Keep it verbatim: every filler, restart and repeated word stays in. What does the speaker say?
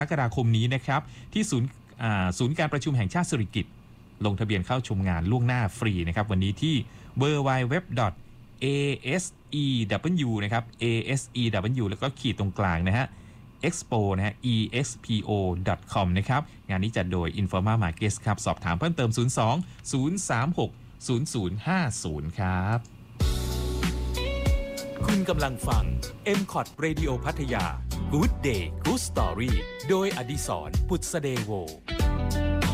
กรกฎาคมนี้นะครับที่ศูนย์ศูนย์การประชุมแห่งชาติสิริกิติ์ลงทะเบียนเข้าชมงานล่วงหน้าฟรีนะครับวันนี้ที่ ดับเบิลยู ดับเบิลยู ดับเบิลยู ดอท เอ เอส อี ดับเบิลยู นะครับ เอ เอส อี ดับเบิลยู แล้วก็ขีดตรงกลางนะฮะ expo นะฮะ อี เอ็กซ์ พี โอ ดอท คอม นะครับงานนี้จัดโดย Informa Markets ครับสอบถามเพิ่มเติมศูนย์ สอง ศูนย์ สาม หก ศูนย์ ศูนย์ ห้า ศูนย์ครับคุณกำลังฟัง เอ็ม คอท Radio พัทยา Good Day Good Story โดยอดิศร ปุษเดโว